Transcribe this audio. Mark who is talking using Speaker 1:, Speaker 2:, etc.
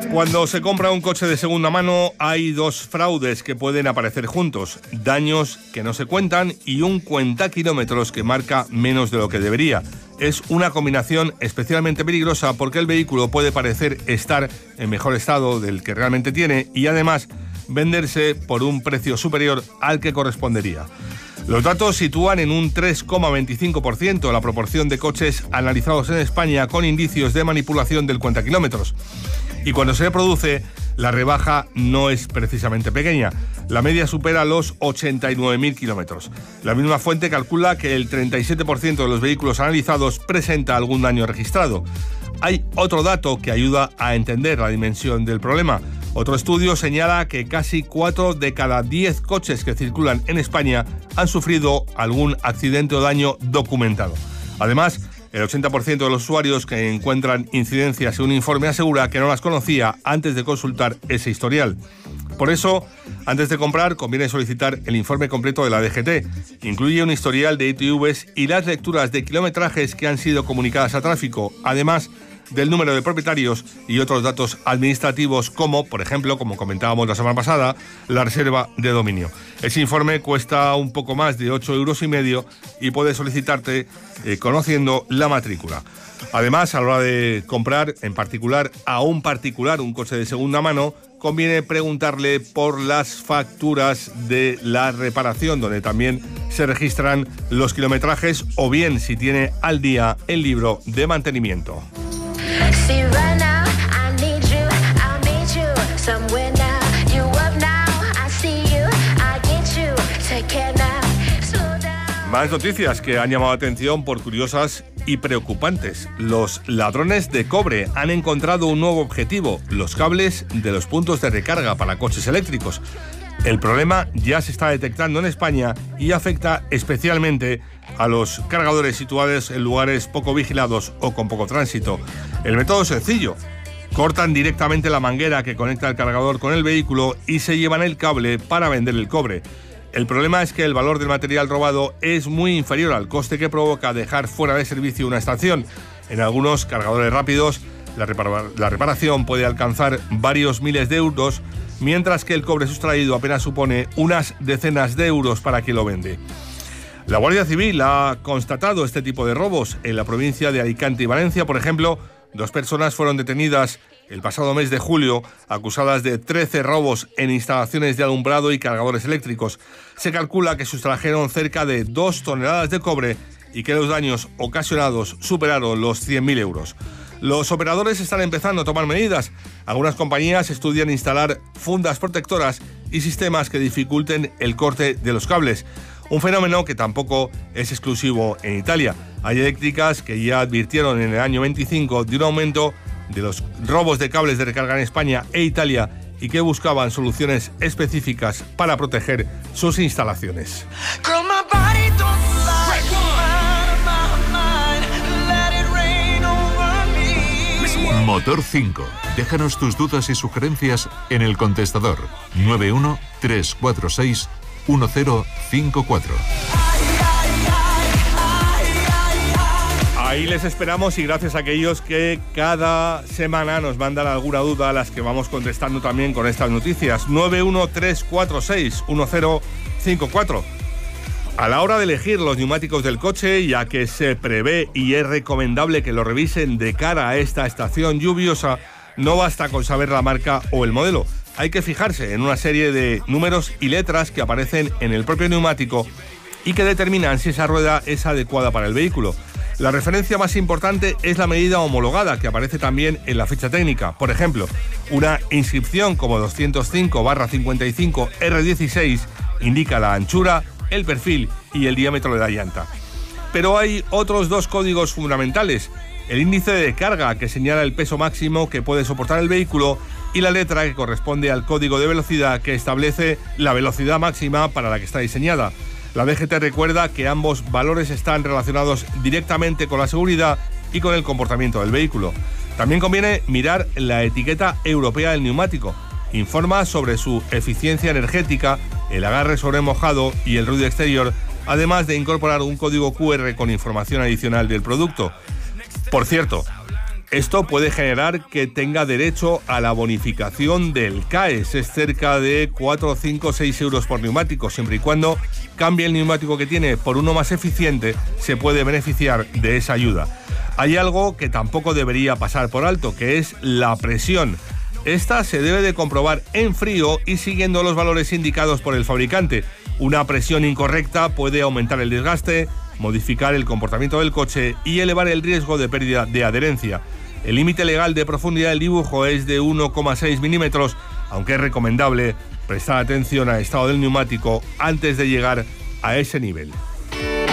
Speaker 1: Cuando se compra un coche de segunda mano hay dos fraudes que pueden aparecer juntos: daños que no se cuentan y un cuentakilómetros que marca menos de lo que debería. Es una combinación especialmente peligrosa porque el vehículo puede parecer estar en mejor estado del que realmente tiene y además venderse por un precio superior al que correspondería. Los datos sitúan en un 3,25% la proporción de coches analizados en España con indicios de manipulación del cuentakilómetros. Y cuando se produce, la rebaja no es precisamente pequeña. La media supera los 89.000 kilómetros. La misma fuente calcula que el 37% de los vehículos analizados presenta algún daño registrado. Hay otro dato que ayuda a entender la dimensión del problema. Otro estudio señala que casi 4 de cada 10 coches que circulan en España han sufrido algún accidente o daño documentado. Además, el 80% de los usuarios que encuentran incidencias en un informe asegura que no las conocía antes de consultar ese historial. Por eso, antes de comprar, conviene solicitar el informe completo de la DGT. Incluye un historial de ITVs y las lecturas de kilometrajes que han sido comunicadas a tráfico, además del número de propietarios y otros datos administrativos como, por ejemplo, como comentábamos la semana pasada, la reserva de dominio. Ese informe cuesta un poco más de 8,5 € y puede solicitarte conociendo la matrícula. Además, a la hora de comprar, en particular a un particular, un coche de segunda mano, conviene preguntarle por las facturas de la reparación, donde también se registran los kilometrajes o bien si tiene al día el libro de mantenimiento. Más noticias que han llamado la atención por curiosas y preocupantes. Los ladrones de cobre han encontrado un nuevo objetivo: los cables de los puntos de recarga para coches eléctricos. El problema ya se está detectando en España y afecta especialmente a los cargadores situados en lugares poco vigilados o con poco tránsito. El método es sencillo: cortan directamente la manguera que conecta el cargador con el vehículo y se llevan el cable para vender el cobre. El problema es que el valor del material robado es muy inferior al coste que provoca dejar fuera de servicio una estación. En algunos cargadores rápidos, la reparación puede alcanzar varios miles de euros, mientras que el cobre sustraído apenas supone unas decenas de euros para quien lo vende. La Guardia Civil ha constatado este tipo de robos. En la provincia de Alicante y Valencia, por ejemplo, 2 personas fueron detenidas el pasado mes de julio, acusadas de 13 robos en instalaciones de alumbrado y cargadores eléctricos. Se calcula que sustrajeron cerca de 2 toneladas de cobre y que los daños ocasionados superaron los 100.000 euros. Los operadores están empezando a tomar medidas. Algunas compañías estudian instalar fundas protectoras y sistemas que dificulten el corte de los cables. Un fenómeno que tampoco es exclusivo en Italia. Hay eléctricas que ya advirtieron en el año 25 de un aumento de los robos de cables de recarga en España e Italia y que buscaban soluciones específicas para proteger sus instalaciones.
Speaker 2: Motor 5. Déjanos tus dudas y sugerencias en el contestador 91 346 1054.
Speaker 1: Ahí les esperamos y gracias a aquellos que cada semana nos mandan alguna duda a las que vamos contestando también con estas noticias. 913461054. A la hora de elegir los neumáticos del coche, ya que se prevé y es recomendable que lo revisen de cara a esta estación lluviosa, no basta con saber la marca o el modelo. Hay que fijarse en una serie de números y letras que aparecen en el propio neumático y que determinan si esa rueda es adecuada para el vehículo. La referencia más importante es la medida homologada, que aparece también en la ficha técnica. Por ejemplo, una inscripción como 205/55 R16 indica la anchura, el perfil y el diámetro de la llanta. Pero hay otros 2 códigos fundamentales: el índice de carga, que señala el peso máximo que puede soportar el vehículo, y la letra que corresponde al código de velocidad, que establece la velocidad máxima para la que está diseñada. La DGT recuerda que ambos valores están relacionados directamente con la seguridad y con el comportamiento del vehículo. También conviene mirar la etiqueta europea del neumático. Informa sobre su eficiencia energética, el agarre sobre mojado y el ruido exterior, además de incorporar un código QR con información adicional del producto. Por cierto, Esto puede generar que tenga derecho a la bonificación del CAES, es cerca de 4, 5, 6 euros por neumático. Siempre y cuando cambie el neumático que tiene por uno más eficiente, se puede beneficiar de esa ayuda. Hay algo que tampoco debería pasar por alto, que es la presión. Esta se debe de comprobar en frío y siguiendo los valores indicados por el fabricante. Una presión incorrecta puede aumentar el desgaste, modificar el comportamiento del coche y elevar el riesgo de pérdida de adherencia. El límite legal de profundidad del dibujo es de 1,6 milímetros, aunque es recomendable prestar atención al estado del neumático antes de llegar a ese nivel.